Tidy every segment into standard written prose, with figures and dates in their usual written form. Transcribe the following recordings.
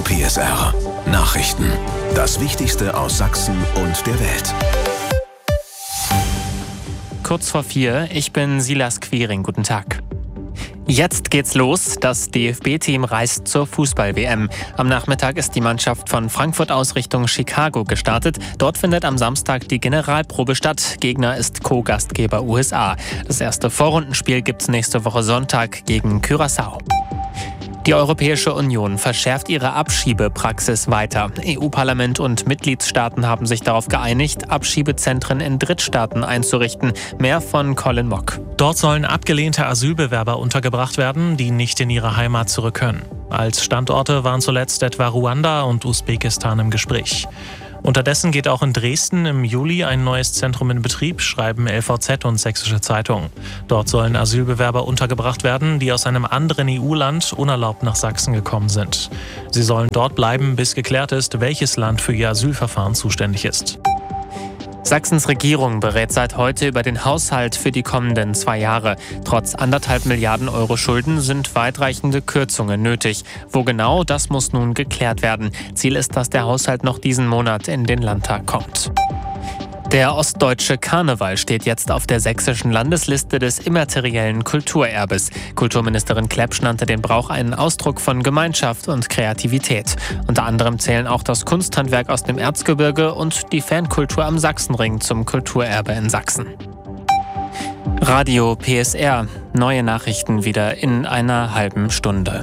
PSR Nachrichten. Das Wichtigste aus Sachsen und der Welt. Kurz vor 4, ich bin Silas Quiring. Guten Tag. Jetzt geht's los. Das DFB-Team reist zur Fußball-WM. Am Nachmittag ist die Mannschaft von Frankfurt aus Richtung Chicago gestartet. Dort findet am Samstag die Generalprobe statt. Gegner ist Co-Gastgeber USA. Das erste Vorrundenspiel gibt's nächste Woche Sonntag gegen Curaçao. Die Europäische Union verschärft ihre Abschiebepraxis weiter. EU-Parlament und Mitgliedstaaten haben sich darauf geeinigt, Abschiebezentren in Drittstaaten einzurichten. Mehr von Colin Mock. Dort sollen abgelehnte Asylbewerber untergebracht werden, die nicht in ihre Heimat zurück können. Als Standorte waren zuletzt etwa Ruanda und Usbekistan im Gespräch. Unterdessen geht auch in Dresden im Juli ein neues Zentrum in Betrieb, schreiben LVZ und Sächsische Zeitung. Dort sollen Asylbewerber untergebracht werden, die aus einem anderen EU-Land unerlaubt nach Sachsen gekommen sind. Sie sollen dort bleiben, bis geklärt ist, welches Land für ihr Asylverfahren zuständig ist. Sachsens Regierung berät seit heute über den Haushalt für die kommenden 2 Jahre. Trotz 1,5 Milliarden Euro Schulden sind weitreichende Kürzungen nötig. Wo genau, das muss nun geklärt werden. Ziel ist, dass der Haushalt noch diesen Monat in den Landtag kommt. Der ostdeutsche Karneval steht jetzt auf der sächsischen Landesliste des immateriellen Kulturerbes. Kulturministerin Klepsch nannte den Brauch einen Ausdruck von Gemeinschaft und Kreativität. Unter anderem zählen auch das Kunsthandwerk aus dem Erzgebirge und die Fankultur am Sachsenring zum Kulturerbe in Sachsen. Radio PSR. Neue Nachrichten wieder in einer halben Stunde.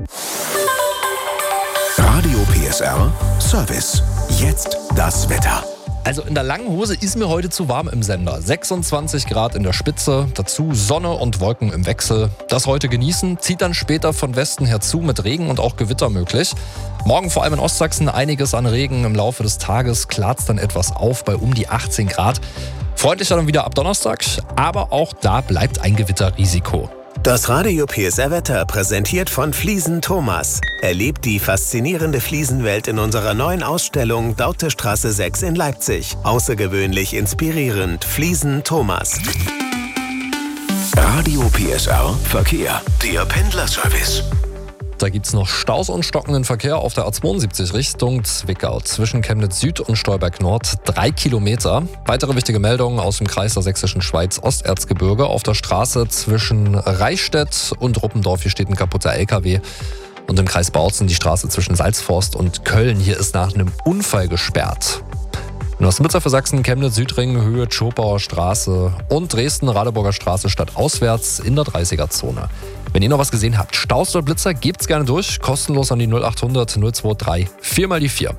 Radio PSR Service. Jetzt das Wetter. Also in der langen Hose ist mir heute zu warm im Sender. 26 Grad in der Spitze, dazu Sonne und Wolken im Wechsel. Das heute genießen, zieht dann später von Westen her zu mit Regen und auch Gewitter möglich. Morgen vor allem in Ostsachsen einiges an Regen. Im Laufe des Tages klart es dann etwas auf bei um die 18 Grad. Freundlicher dann wieder ab Donnerstag, aber auch da bleibt ein Gewitterrisiko. Das Radio PSR Wetter präsentiert von Fliesen Thomas. Erlebt die faszinierende Fliesenwelt in unserer neuen Ausstellung Dautestraße 6 in Leipzig. Außergewöhnlich inspirierend. Fliesen Thomas. Radio PSR Verkehr. Der Pendlerservice. Da gibt es noch Staus und stockenden Verkehr auf der A72 Richtung Zwickau. Zwischen Chemnitz Süd und Stolberg Nord 3 Kilometer. Weitere wichtige Meldungen aus dem Kreis der Sächsischen Schweiz Osterzgebirge. Auf der Straße zwischen Reichstätt und Ruppendorf hier steht ein kaputter LKW. Und im Kreis Bautzen die Straße zwischen Salzforst und Köln. Hier ist nach einem Unfall gesperrt. Nosmitzer für Sachsen, Chemnitz Südring, Höhe Tschopauer Straße und Dresden Radeburger Straße stadtauswärts in der 30er-Zone. Wenn ihr noch was gesehen habt, Staus oder Blitzer, gebt's gerne durch. Kostenlos an die 0800 023 4x4.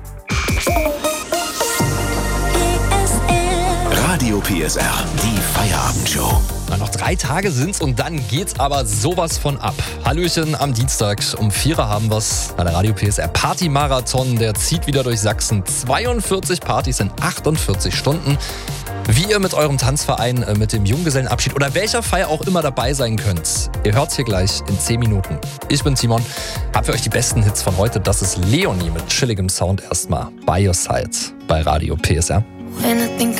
Radio PSR, die Feierabendshow. Noch 3 Tage sind's und dann geht's aber sowas von ab. Hallöchen, am Dienstag um 4 Uhr haben wir's. Der Radio PSR Party-Marathon, der zieht wieder durch Sachsen. 42 Partys in 48 Stunden. Wie ihr mit eurem Tanzverein, mit dem Junggesellenabschied oder welcher Feier auch immer dabei sein könnt. Ihr hört's hier gleich in 10 Minuten. Ich bin Timon, hab für euch die besten Hits von heute. Das ist Leonie mit chilligem Sound erstmal. By Your Side bei Radio PSR. When I think